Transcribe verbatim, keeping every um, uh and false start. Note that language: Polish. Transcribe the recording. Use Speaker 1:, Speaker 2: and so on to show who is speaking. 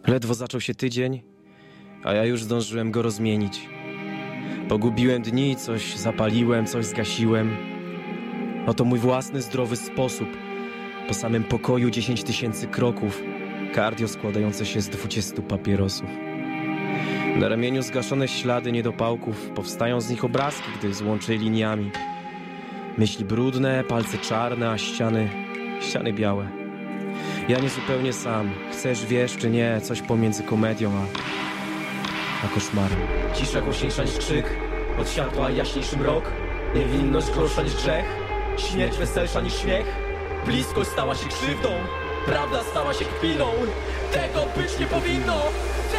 Speaker 1: Ledwo zaczął się tydzień, a ja już zdążyłem go rozmienić. Pogubiłem dni, coś zapaliłem, coś zgasiłem. Oto mój własny, zdrowy sposób. Po samym pokoju dziesięć tysięcy kroków, kardio składające się z dwudziestu papierosów. Na ramieniu zgaszone ślady niedopałków, powstają z nich obrazki, gdy złączę liniami. Myśli brudne, palce czarne, a ściany, ściany białe. Ja niezupełnie sam, chcesz, wiesz czy nie, coś pomiędzy komedią a, a koszmarem.
Speaker 2: Cisza głośniejsza niż krzyk, od światła jaśniejszy mrok. Niewinność gorsza niż grzech, śmierć weselsza niż śmiech. Bliskość stała się krzywdą, prawda stała się kpiną. Tego być nie powinno.